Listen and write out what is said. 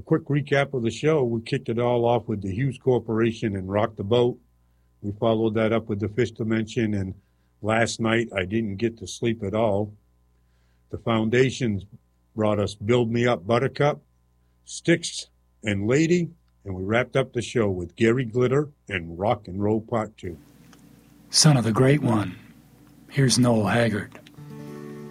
quick recap of the show, we kicked it all off with the Hughes Corporation and Rock the Boat. We followed that up with the Fifth Dimension, and last night I didn't get to sleep at all. The Foundations brought us Build Me Up Buttercup, Styx, and Lady, and we wrapped up the show with Gary Glitter and Rock and Roll Part 2. Son of the Great One, here's Noel Haggard.